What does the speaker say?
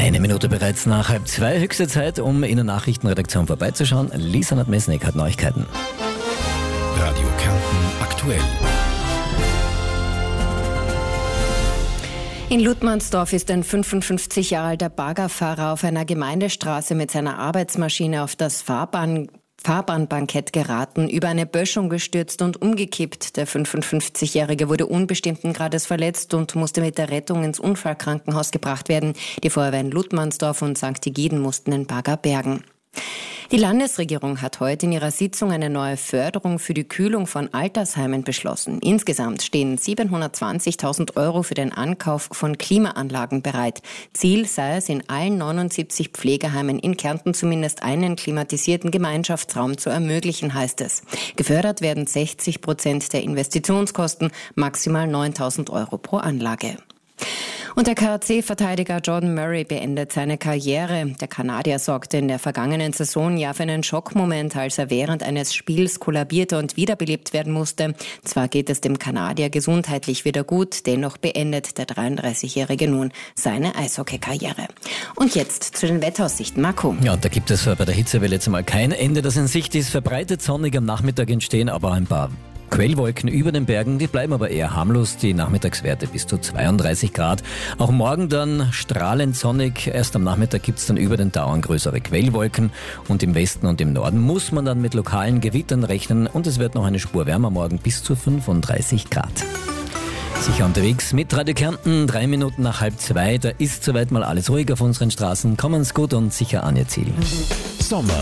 Eine Minute bereits nach 1:30, höchste Zeit, um in der Nachrichtenredaktion vorbeizuschauen. Lisa Nadmesnik hat Neuigkeiten. Radio Kärnten aktuell. In Ludmannsdorf ist ein 55 Jahre alter Baggerfahrer auf einer Gemeindestraße mit seiner Arbeitsmaschine auf das Fahrbahnbankett geraten, über eine Böschung gestürzt und umgekippt. Der 55-Jährige wurde unbestimmten Grades verletzt und musste mit der Rettung ins Unfallkrankenhaus gebracht werden. Die Feuerwehr in Ludmannsdorf und St. Egiden mussten den Bagger bergen. Die Landesregierung hat heute in ihrer Sitzung eine neue Förderung für die Kühlung von Altersheimen beschlossen. Insgesamt stehen 720.000 € für den Ankauf von Klimaanlagen bereit. Ziel sei es, in allen 79 Pflegeheimen in Kärnten zumindest einen klimatisierten Gemeinschaftsraum zu ermöglichen, heißt es. Gefördert werden 60% der Investitionskosten, maximal 9.000 € pro Anlage. Und der KAC-Verteidiger Jordan Murray beendet seine Karriere. Der Kanadier sorgte in der vergangenen Saison ja für einen Schockmoment, als er während eines Spiels kollabierte und wiederbelebt werden musste. Zwar geht es dem Kanadier gesundheitlich wieder gut, dennoch beendet der 33-Jährige nun seine Eishockey-Karriere. Und jetzt zu den Wetteraussichten. Marco. Ja, da gibt es bei der Hitzewelle jetzt mal kein Ende, das in Sicht ist. Verbreitet sonnig am Nachmittag entstehen aber ein paar Quellwolken über den Bergen, die bleiben aber eher harmlos, die Nachmittagswerte bis zu 32 Grad. Auch morgen dann strahlend sonnig, erst am Nachmittag gibt's dann über den Tauern größere Quellwolken und im Westen und im Norden muss man dann mit lokalen Gewittern rechnen und es wird noch eine Spur wärmer morgen bis zu 35 Grad. Sicher unterwegs mit Radio Kärnten, 3 Minuten nach 1:30, da ist soweit mal alles ruhig auf unseren Straßen, kommen's gut und sicher an ihr Ziel. Sommer